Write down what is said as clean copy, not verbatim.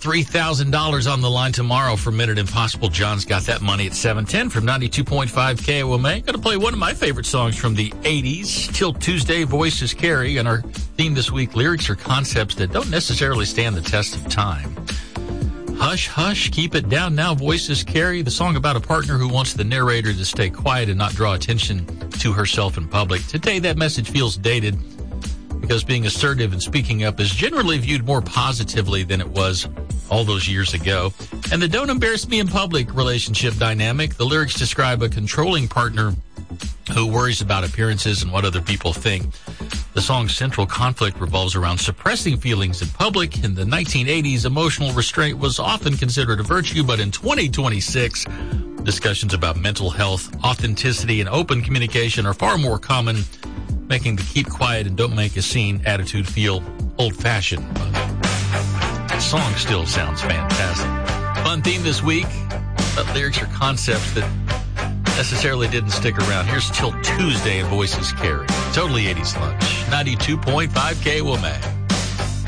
$3,000 on the line tomorrow for Minute Impossible. John's got that money at 7:10 from 92.5 KOMA. Going to play one of my favorite songs from the 80s. Till Tuesday, Voices Carry. And our theme this week, lyrics or concepts that don't necessarily stand the test of time. Hush, hush, keep it down now, Voices Carry. The song about a partner who wants the narrator to stay quiet and not draw attention to herself in public. Today, that message feels dated because being assertive and speaking up is generally viewed more positively than it was all those years ago. And the don't embarrass me in public relationship dynamic, the lyrics describe a controlling partner who worries about appearances and what other people think. The song's central conflict revolves around suppressing feelings in public. In the 1980s, emotional restraint was often considered a virtue, but in 2026, discussions about mental health, authenticity, and open communication are far more common, making the keep quiet and don't make a scene attitude feel old-fashioned. But that song still sounds fantastic. Fun theme this week, but lyrics or concepts that necessarily didn't stick around. Here's Till Tuesday and Voices Carry. Totally 80s lunch. 92.5 KOMA.